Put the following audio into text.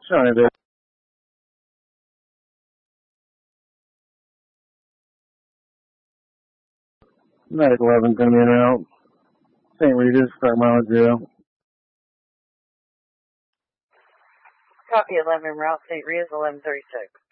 Sorry, there. Medic 11 coming in and out. St. Regis, start mileage 0. Copy 11, route St. Regis 1136.